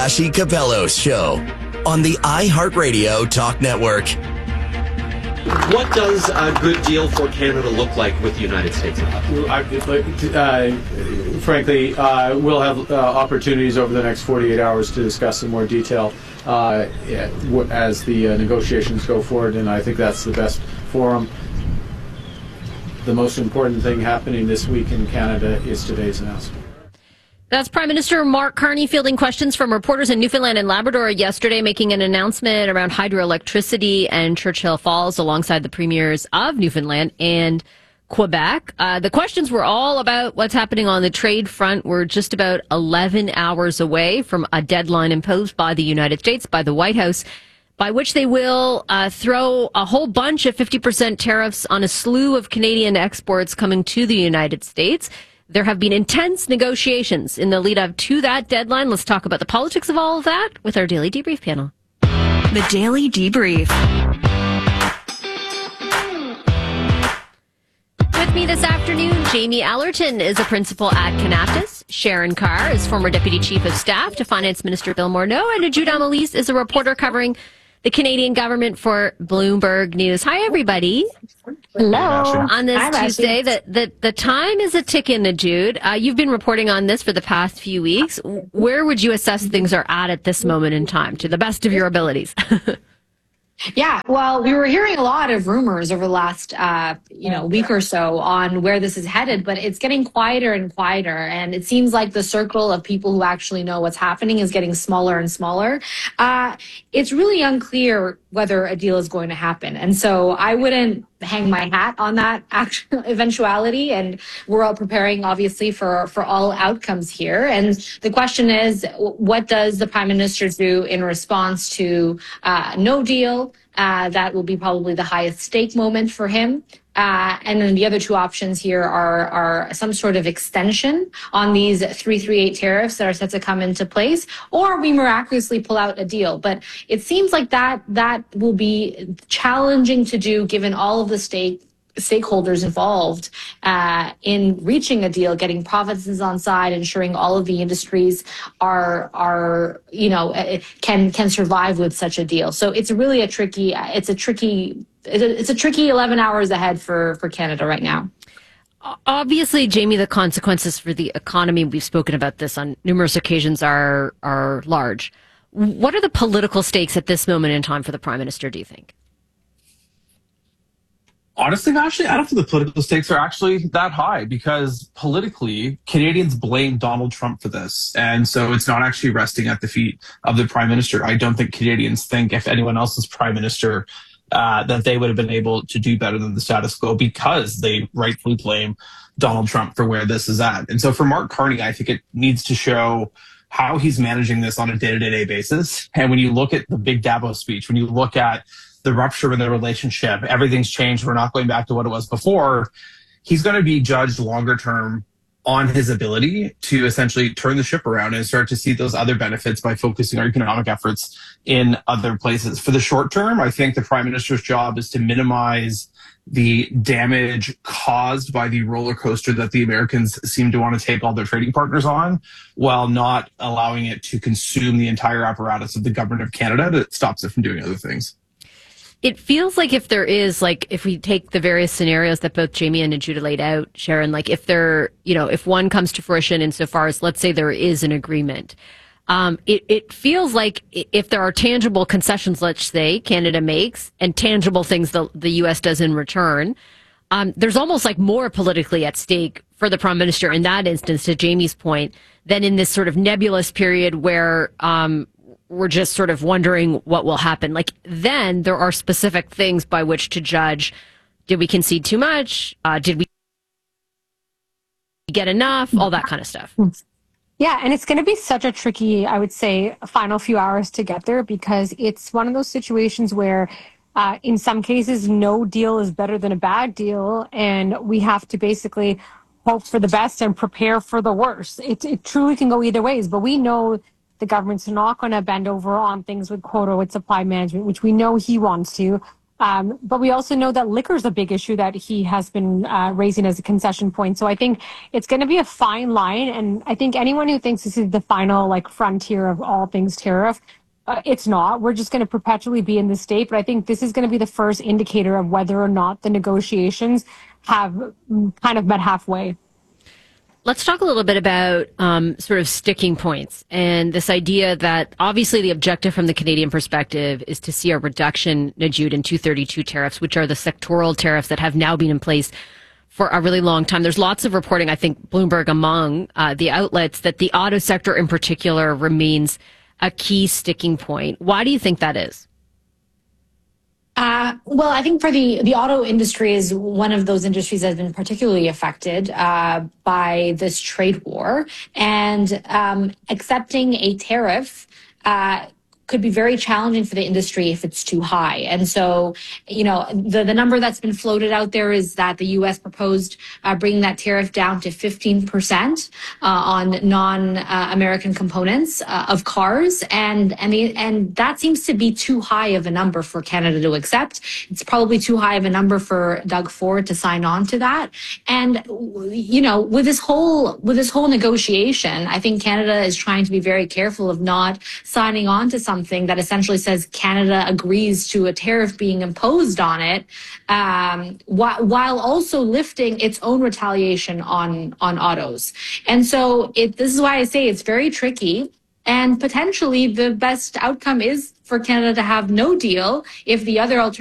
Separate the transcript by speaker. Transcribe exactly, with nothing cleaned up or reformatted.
Speaker 1: Ashley Capello's show on the iHeartRadio Talk Network.
Speaker 2: What does a good deal for Canada look like with the United States?
Speaker 3: Uh, frankly, uh, we'll have uh, opportunities over the next forty-eight hours to discuss in more detail uh, as the uh, negotiations go forward, and I think that's the best forum. The most important thing happening this week in Canada is today's announcement.
Speaker 4: That's Prime Minister Mark Carney fielding questions from reporters in Newfoundland and Labrador yesterday, making an announcement around hydroelectricity and Churchill Falls alongside the premiers of Newfoundland and Quebec. Uh, the questions were all about what's happening on the trade front. We're just about eleven hours away from a deadline imposed by the United States, by the White House, by which they will uh, throw a whole bunch of fifty percent tariffs on a slew of Canadian exports coming to the United States. There have been intense negotiations in the lead up to that deadline. Let's talk about the politics of all of that with our Daily Debrief panel.
Speaker 5: The Daily Debrief.
Speaker 4: With me this afternoon, Jamie Allerton is a principal at Kanaptas. Sharon Carr is former Deputy Chief of Staff to Finance Minister Bill Morneau. And Jude Amelise is a reporter covering the Canadian government for Bloomberg News. Hi, everybody.
Speaker 6: Hello.
Speaker 4: On this
Speaker 6: Hi,
Speaker 4: Tuesday, the, the, the time is a ticking, Jude. Uh, you've been reporting on this for the past few weeks. Where would you assess things are at at this moment in time, to the best of your abilities?
Speaker 6: Yeah, well, we were hearing a lot of rumors over the last, uh, you know, week or so on where this is headed, but it's getting quieter and quieter. And it seems like the circle of people who actually know what's happening is getting smaller and smaller. Uh, it's really unclear whether a deal is going to happen. And so I wouldn't hang my hat on that actual eventuality. And we're all preparing, obviously, for, for all outcomes here. And the question is, what does the Prime Minister do in response to uh, no deal? Uh, that will be probably the highest stake moment for him. Uh, and then the other two options here are, are some sort of extension on these three thirty-eight tariffs that are set to come into place, or we miraculously pull out a deal. But it seems like that, that will be challenging to do given all of the stake stakeholders involved uh, in reaching a deal, getting provinces on side, ensuring all of the industries are are you know can can survive with such a deal. So it's really a tricky it's a tricky it's a, it's a tricky eleven hours ahead for for Canada right now.
Speaker 4: Obviously, Jamie, the consequences for the economy, we've spoken about this on numerous occasions, are are large. What are the political stakes at this moment in time for the Prime Minister, do you think?
Speaker 7: Honestly, actually, I don't think the political stakes are actually that high because politically, Canadians blame Donald Trump for this. And so it's not actually resting at the feet of the Prime Minister. I don't think Canadians think if anyone else is Prime Minister, uh, that they would have been able to do better than the status quo because they rightfully blame Donald Trump for where this is at. And so for Mark Carney, I think it needs to show how he's managing this on a day-to-day basis. And when you look at the big Davos speech, when you look at the rupture in their relationship, everything's changed, we're not going back to what it was before, he's going to be judged longer term on his ability to essentially turn the ship around and start to see those other benefits by focusing our economic efforts in other places. For the short term, I think the Prime Minister's job is to minimize the damage caused by the roller coaster that the Americans seem to want to take all their trading partners on, while not allowing it to consume the entire apparatus of the government of Canada that stops it from doing other things.
Speaker 4: It feels like if there is, like, if we take the various scenarios that both Jamie and Judah laid out, Sharon, like if there, you know, if one comes to fruition insofar as, let's say there is an agreement, um, it, it feels like if there are tangible concessions, let's say, Canada makes, and tangible things the, the U S does in return, um, there's almost like more politically at stake for the Prime Minister in that instance, to Jamie's point, than in this sort of nebulous period where, um, we're just sort of wondering what will happen. Like, then there are specific things by which to judge, did we concede too much? Uh, did we get enough? All that kind of stuff.
Speaker 8: Yeah, and it's going to be such a tricky, I would say, final few hours to get there, because it's one of those situations where uh, in some cases, no deal is better than a bad deal, and we have to basically hope for the best and prepare for the worst. It, it truly can go either ways, but we know the government's not going to bend over on things with quota, with supply management, which we know he wants to. Um, but we also know that liquor is a big issue that he has been uh, raising as a concession point. So I think it's going to be a fine line. And I think anyone who thinks this is the final like frontier of all things tariff, uh, it's not. We're just going to perpetually be in this state. But I think this is going to be the first indicator of whether or not the negotiations have kind of met halfway.
Speaker 4: Let's talk a little bit about um, sort of sticking points and this idea that obviously the objective from the Canadian perspective is to see a reduction, Najud, in two thirty-two tariffs, which are the sectoral tariffs that have now been in place for a really long time. There's lots of reporting, I think Bloomberg among uh, the outlets, that the auto sector in particular remains a key sticking point. Why do you think that is?
Speaker 6: Uh, well, I think for the, the auto industry is one of those industries that has been particularly affected uh, by this trade war. And um, accepting a tariff uh, could be very challenging for the industry if it's too high. And so, you know, the, the number that's been floated out there is that the U S proposed uh, bringing that tariff down to fifteen percent uh, on non-American uh, components uh, of cars. And, and, the, and that seems to be too high of a number for Canada to accept. It's probably too high of a number for Doug Ford to sign on to that. And, you know, with this whole, with this whole negotiation, I think Canada is trying to be very careful of not signing on to something that essentially says Canada agrees to a tariff being imposed on it, um, while, while also lifting its own retaliation on, on autos. And so it, this is why I say it's very tricky. And potentially the best outcome is for Canada to have no deal if the other alternative